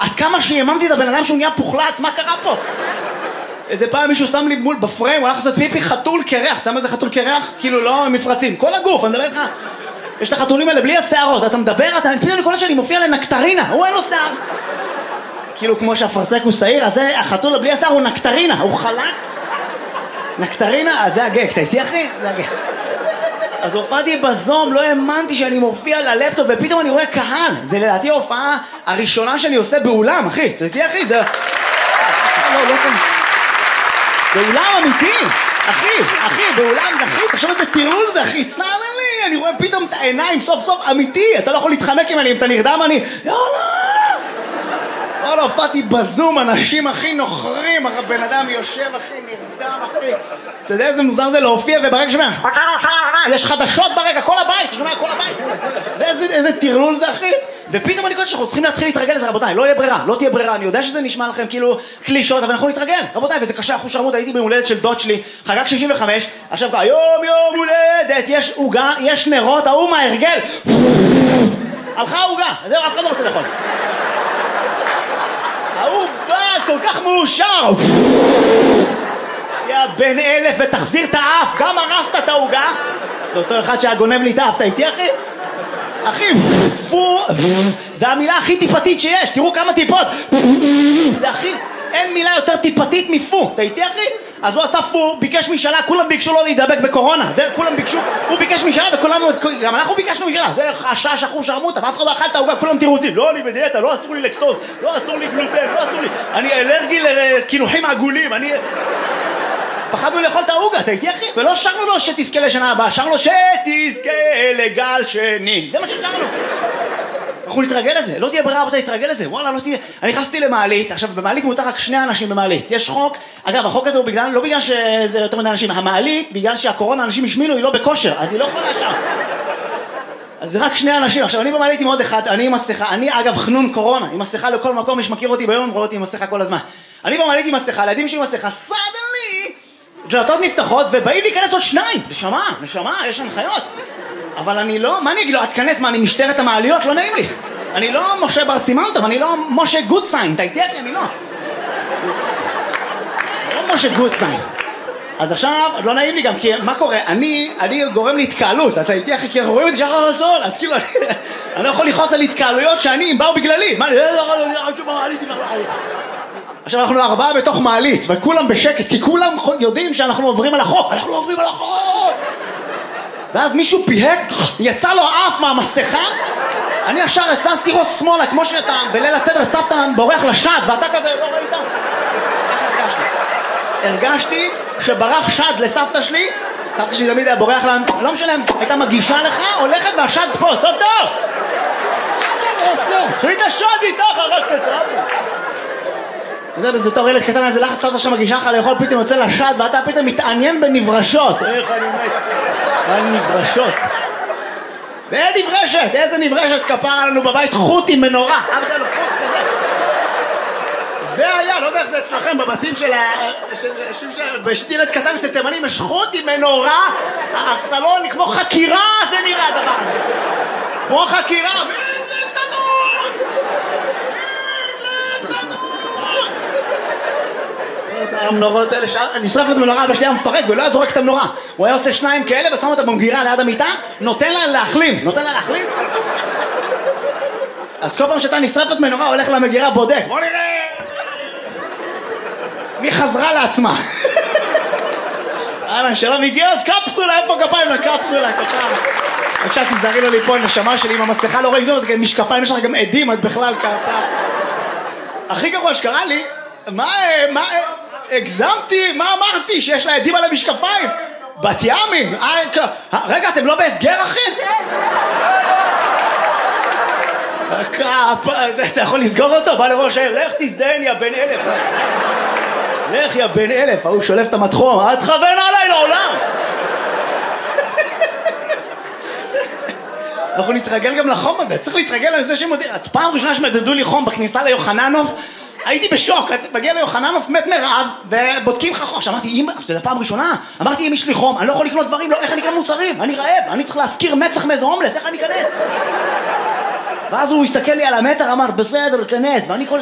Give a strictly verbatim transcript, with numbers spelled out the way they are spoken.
עד כמה שיממתי את הבן אדם שהוא נהיה פוחלץ, מה קרה פה? איזה פעם מישהו שם לי מול בפריים, הוא הלך לעשות פיפי חתול קרח. אתה יודע מה זה חתול קרח? כאילו לא מפרצים, כל הגוף, אני מדבר איתך. יש את החתולים האלה בלי השערות, אתה מדבר, אתה פתאום נקודה שלי מופיע לנקטרינה, הוא אין לו שיער. כאילו כמו שהפרסק הוא שעיר, אז החתול בלי השיער הוא נקטרינה, הוא חלק. נקטרינה, אז זה הגג, אתה איתי אחי? זה הגג. אז הופעתי בזום, לא האמנתי שאני מופיע ללפטופ ופתאום אני רואה קהל. זה לדעתי ההופעה הראשונה שאני עושה באולם, אחי. אתה איתי אחי? זה... לא, לא כאן. באולם אמיתי, אחי, אחי, באולם זה אחי, תחשוב איזה טירול זה אחי, סנן לי, אני רואה פתאום את העיניים סוף סוף אמיתי, אתה לא יכול להתחמק עם אני, אם אתה נרדם אני, יאללה! וואלה, הופעתי בזום, אנשים הכי נוחרים, הבן אדם יושב הכי נרדם אחי, אתה יודע איזה מוזר זה להופיע וברגע שומע, יש חדשות ברקע, כל הבית, שומע כל הבית, אתה יודע איזה, איזה טירלול זה אחי, ופתאום אני קודם שאנחנו צריכים להתחיל להתרגל לזה רבותיי, לא יהיה ברירה, לא תהיה ברירה, אני יודע שזה נשמע לכם כאילו קלישות, אבל אנחנו נתרגל, רבותיי, וזה קשה, אחוז שרמות, הייתי בהולדת של דוד שלי, חגג שישים וחמש, עכשיו היום יום הולדת, יש עוגה, יש נרות, ההוא מההרגל, הלכה העוגה, זהו, אף אחד לא רוצה לאכול. ההוא בא כל כך מאושר, יא בן אלף ותחזיר את האף, גם הרסת את העוגה, זה אותו אחד שהגונב לי את האף, אתה איתי אחי? אחי, פו, זה המילה הכי טיפתית שיש, תראו כמה טיפות, זה הכי, אין מילה יותר טיפתית מפו, אתה איתי אחי? אז הוא עשה פו, ביקש משאלה, כולם ביקשו לו להידבק בקורונה, זה כולם ביקשו, הוא ביקש משאלה וכולם, גם אנחנו ביקשנו משאלה, זה חשש אחוז שרמוטה, ואף אחד לא אכל את העוגה, כולם תירוצים, לא אני בדיאטה, לא אסור לי לקטוז, לא אסור לי גלוטן, לא אסור לי, אני אלרגי לקינוחים עגולים, אני... פחדנו לאכול את העוגה, אתה איתי אחי? ולא שרנו לו שתזכה לשנה הבאה, שרנו שתזכה לגל שני, זה מה ששרנו. אנחנו נתרגל לזה, לא תהיה ברירה רבותי, נתרגל לזה, וואלה לא תהיה. אני נכנסתי למעלית, עכשיו במעלית מותר רק שני אנשים במעלית, יש חוק, אגב החוק הזה הוא בגלל, לא בגלל שזה יותר מדי אנשים, המעלית בגלל שהקורונה אנשים השמינו היא לא בכושר, אז היא לא יכולה לשם. אז זה רק שני אנשים, עכשיו אני במעלית עם עוד אחד, אני עם מסכה, אני אגב חנון קורונה, עם מסכה לכל מקום, מי שמכיר אותי ביום רואה אותי עם מסכה כל הזמן. אני במעלית עם מסכה, לידים שלי עם מסכה, סדלי, דלתות נפתחות ובאים להיכנס עוד שניים, נשמה, נשמה, יש הנחיות. אבל אני לא, מה אני אגיד לו, את כנס, מה אני משטרת המעליות, לא נעים לי. אני לא משה בר סימנטוב, אני לא משה גודסיין, אתה איתי אחי, אני לא. לא משה גודסיין. אז עכשיו, לא נעים לי גם, כי מה קורה? אני, אני גורם להתקהלות, אתה איתי אחי, כי אנחנו רואים את זה שחר רזון, אז כאילו, אני לא יכול לכעוס על התקהלויות שאני, הם באו בגללי. מה, אני לא יכול להגיד, עכשיו אנחנו ארבעה בתוך מעלית, וכולם בשקט, כי כולם יודעים שאנחנו עוברים על החוק, אנחנו עוברים על החוק! ואז מישהו פיהק, יצא לו האף מהמסכה, אני ישר הססתי ראש שמאלה, כמו שאתה בליל הסדר סבתא בורח לשד, ואתה כזה לא ראית? ככה הרגשתי. הרגשתי שברח שד לסבתא שלי, סבתא שלי תמיד היה בורח לה, לא משנה, הייתה מגישה לך, הולכת והשד פה, סבתא! חליט השד איתך, הרגת את רבי. אתה יודע, בזה תור ילד קטן, איזה לחץ סבתא שמגישה לך לאכול, פתאום יוצא לשד, ואתה פתאום מתעניין בנברשות. איך אני מת? על נברשות. ואין נברשת, איזה נברשת כפרה לנו בבית, חוט עם מנורה. אבדה לו חוט כזה. זה היה, לא יודע איך זה אצלכם, בבתים של ה... בשתי ילד קטן אצל תימנים, יש חוט עם מנורה, הסלון כמו חקירה, זה נראה הדבר הזה. כמו חקירה, מדלק תנור! מדלק תנור! המנורות האלה, נשרף את המנורה, אבא שלי היה מפרק ולא היה זורק את המנורה. הוא היה עושה שניים כאלה ושם אותה במגירה ליד המיטה, נותן לה להחלים, נותן לה להחלים. אז כל פעם שאתה נשרפת מנורה, הולך למגירה, בודק, בוא נראה מי חזרה לעצמה. אהלן, שלום, הגיע עוד קפסולה, איפה כפיים לקפסולה, כפיים. בבקשה, תזהרי לו לי פה, נשמה שלי, עם המסכה לא רואים, משקפיים, יש לך גם עדים, את בכלל כפיים. הכי גרוע שקרה לי, מה, מה, הגזמתי, מה אמרתי? שיש לה עדים על המשקפיים? בת ימים? רגע, אתם לא בהסגר, אחי? אתה יכול לסגור אותו? בא לראש העיר, לך תזדיין, יא בן אלף. לך, יא בן אלף, הוא שולף את המתחום, אל תכוון עליי לעולם. אנחנו נתרגל גם לחום הזה, צריך להתרגל לזה שמודיע. פעם ראשונה שמדדו לי חום בכניסה ליוחננוף, הייתי בשוק, מגיע ליוחננוף, מת מרעב, ובודקים לך חום. אמרתי, אמא, זה הפעם ראשונה, אמרתי, אם יש לי חום, אני לא יכול לקנות דברים, לא, איך אני אקנה מוצרים? אני רעב, אני צריך להזכיר מצח מאיזה הומלס, איך אני אכנס? ואז הוא הסתכל לי על המצח, אמר, בסדר, כנס, ואני כל